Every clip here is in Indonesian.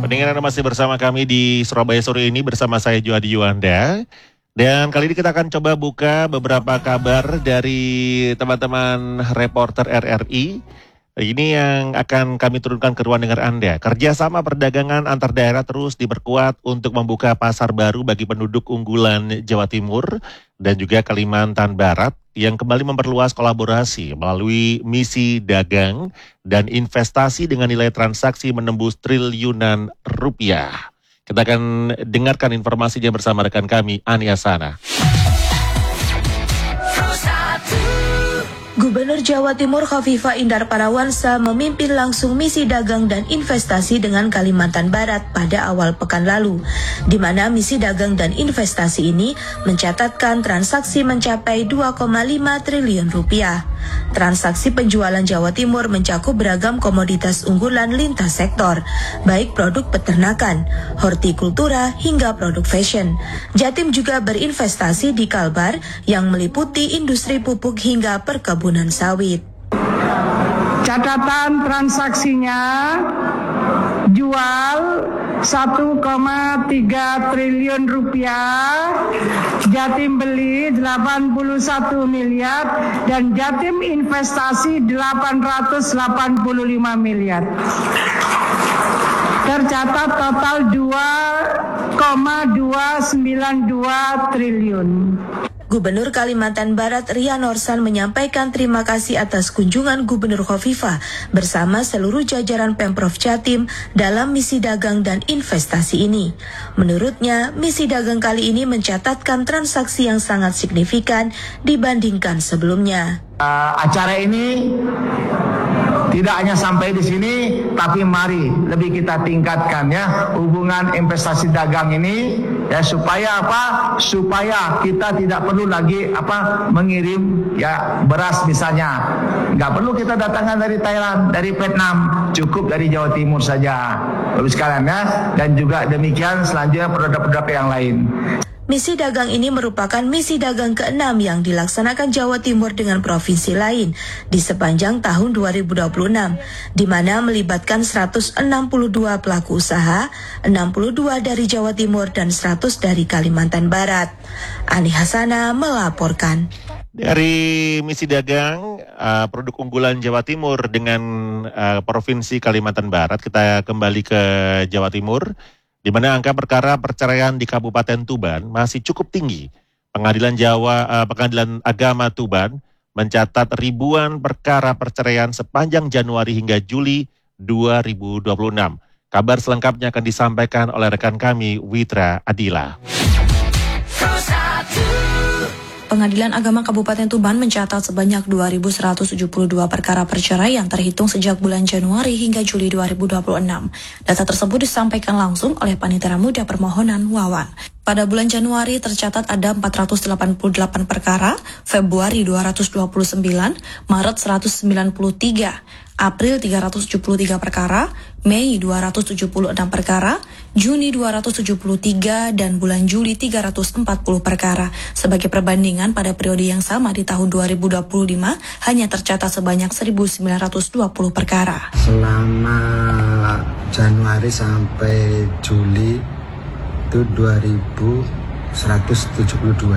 Pendengar Anda masih bersama kami di Surabaya sore ini bersama saya Juhadi Yuanda. Dan kali ini kita akan coba buka beberapa kabar dari teman-teman reporter RRI. Ini yang akan kami turunkan ke ruang dengar Anda. Kerjasama perdagangan antar daerah terus diperkuat untuk membuka pasar baru bagi penduduk unggulan Jawa Timur dan juga Kalimantan Barat yang kembali memperluas kolaborasi melalui misi dagang dan investasi dengan nilai transaksi menembus triliunan rupiah. Kita akan dengarkan informasinya bersama rekan kami, Ani Asana. Gubernur Jawa Timur Khofifah Indar Parawansa memimpin langsung misi dagang dan investasi dengan Kalimantan Barat pada awal pekan lalu, di mana misi dagang dan investasi ini mencatatkan transaksi mencapai 2,5 triliun rupiah. Transaksi penjualan Jawa Timur mencakup beragam komoditas unggulan lintas sektor, baik produk peternakan, hortikultura hingga produk fashion. Jatim juga berinvestasi di Kalbar yang meliputi industri pupuk hingga perkebunan sawit. Catatan transaksinya jual 1,3 triliun rupiah, Jatim beli 81 miliar, dan Jatim investasi 885 miliar. Tercatat total 2,292 triliun. Gubernur Kalimantan Barat Rian Orsan menyampaikan terima kasih atas kunjungan Gubernur Khofifah bersama seluruh jajaran Pemprov Jatim dalam misi dagang dan investasi ini. Menurutnya, misi dagang kali ini mencatatkan transaksi yang sangat signifikan dibandingkan sebelumnya. Acara ini tidak hanya sampai di sini, tapi mari lebih kita tingkatkan ya hubungan investasi dagang ini ya, supaya apa? Supaya kita tidak perlu lagi mengirim ya beras misalnya. Nggak perlu kita datangkan dari Thailand, dari Vietnam, cukup dari Jawa Timur saja. Bagus sekalian ya. Dan juga demikian selanjutnya produk-produk yang lain. Misi dagang ini merupakan misi dagang ke-6 yang dilaksanakan Jawa Timur dengan provinsi lain di sepanjang tahun 2026, di mana melibatkan 162 pelaku usaha, 62 dari Jawa Timur dan 100 dari Kalimantan Barat. Ani Hasana melaporkan. Dari misi dagang produk unggulan Jawa Timur dengan provinsi Kalimantan Barat, kita kembali ke Jawa Timur, di mana angka perkara perceraian di Kabupaten Tuban masih cukup tinggi. Pengadilan Agama Tuban mencatat ribuan perkara perceraian sepanjang Januari hingga Juli 2026. Kabar selengkapnya akan disampaikan oleh rekan kami, Witra Adila. Pengadilan Agama Kabupaten Tuban mencatat sebanyak 2.172 perkara perceraian terhitung sejak bulan Januari hingga Juli 2026. Data tersebut disampaikan langsung oleh Panitera Muda Permohonan Wawan. Pada bulan Januari tercatat ada 488 perkara, Februari 229, Maret 193, April 373 perkara, Mei 276 perkara, Juni 273, dan bulan Juli 340 perkara. Sebagai perbandingan pada periode yang sama di tahun 2025 hanya tercatat sebanyak 1.920 perkara. Selama Januari sampai Juli itu 2.172.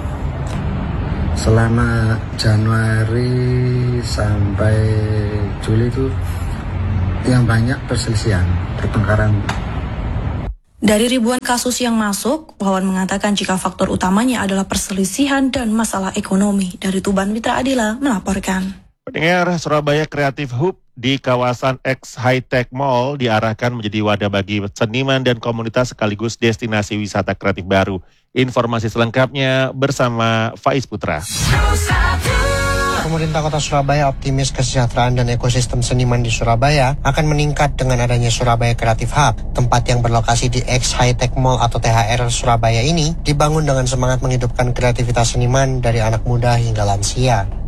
Selama Januari sampai Juli itu yang banyak perselisihan, pertengkaran. Dari ribuan kasus yang masuk, Wawan mengatakan jika faktor utamanya adalah perselisihan dan masalah ekonomi. Dari Tuban, Witra Adila melaporkan. Pendengar, Surabaya Creative Hub di kawasan X High Tech Mall diarahkan menjadi wadah bagi seniman dan komunitas sekaligus destinasi wisata kreatif baru. Informasi selengkapnya bersama Faiz Putra. Pemerintah Kota Surabaya optimis kesejahteraan dan ekosistem seniman di Surabaya akan meningkat dengan adanya Surabaya Creative Hub. Tempat yang berlokasi di X High Tech Mall atau THR Surabaya ini dibangun dengan semangat menghidupkan kreativitas seniman dari anak muda hingga lansia.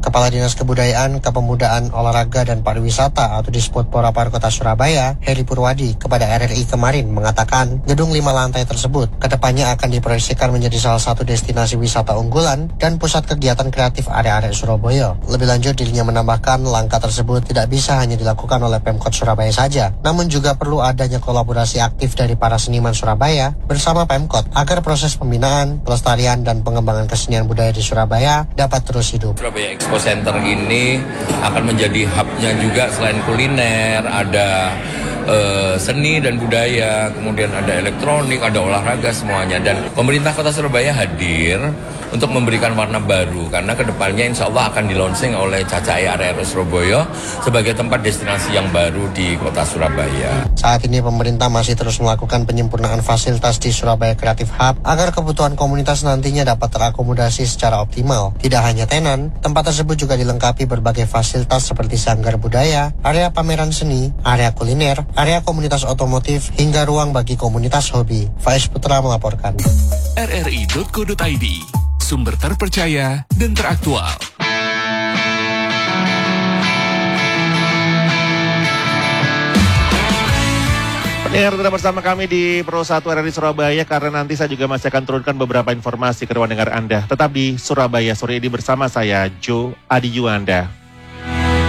Kepala Dinas Kebudayaan, Kepemudaan, Olahraga, dan Pariwisata atau Disputpora Par Kota Surabaya, Heri Purwadi, kepada RRI kemarin mengatakan gedung 5 lantai tersebut kedepannya akan diproyeksikan menjadi salah satu destinasi wisata unggulan dan pusat kegiatan kreatif area-area Surabaya. Lebih lanjut, dirinya menambahkan langkah tersebut tidak bisa hanya dilakukan oleh Pemkot Surabaya saja, namun juga perlu adanya kolaborasi aktif dari para seniman Surabaya bersama Pemkot agar proses pembinaan, pelestarian, dan pengembangan kesenian budaya di Surabaya dapat terus hidup. Surabaya Expo Center ini akan menjadi hubnya juga selain kuliner, ada seni dan budaya, kemudian ada elektronik, ada olahraga semuanya. Dan pemerintah Kota Surabaya hadir untuk memberikan warna baru karena kedepannya insya Allah akan di-launching oleh CACAI area Surabaya sebagai tempat destinasi yang baru di Kota Surabaya. Saat ini pemerintah masih terus melakukan penyempurnaan fasilitas di Surabaya Creative Hub agar kebutuhan komunitas nantinya dapat terakomodasi secara optimal. Tidak hanya tenan, tempat tersebut juga dilengkapi berbagai fasilitas seperti sanggar budaya, area pameran seni, area kuliner, area komunitas otomotif, hingga ruang bagi komunitas hobi. Faiz Putra melaporkan. rri.co.id, sumber terpercaya dan teraktual. Pendengar tetap bersama kami di Pro 1 RRI Surabaya karena nanti saya juga masih akan turunkan beberapa informasi ke ruang dengar Anda. Tetap di Surabaya Sore ini bersama saya, Jo Adi Yuanda.